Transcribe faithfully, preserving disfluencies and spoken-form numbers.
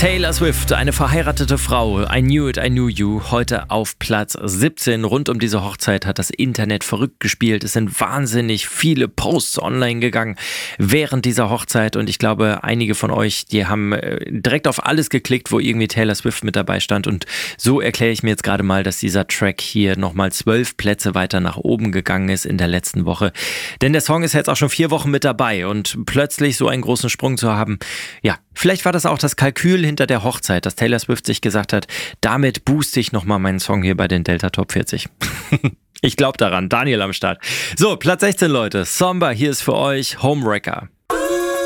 Taylor Swift, eine verheiratete Frau, I Knew It, I Knew You, heute auf Platz siebzehn. Rund um diese Hochzeit hat das Internet verrückt gespielt. Es sind wahnsinnig viele Posts online gegangen während dieser Hochzeit und ich glaube, einige von euch, die haben direkt auf alles geklickt, wo irgendwie Taylor Swift mit dabei stand und so erkläre ich mir jetzt gerade mal, dass dieser Track hier nochmal zwölf Plätze weiter nach oben gegangen ist in der letzten Woche. Denn der Song ist jetzt auch schon vier Wochen mit dabei und plötzlich so einen großen Sprung zu haben, ja, vielleicht war das auch das Kalkül hinter der Hochzeit, dass Taylor Swift sich gesagt hat, damit booste ich nochmal meinen Song hier bei den Delta Top vierzig. Ich glaube daran, Daniel am Start. So, Platz sechzehn, Leute. Somber, hier ist für euch Homewrecker.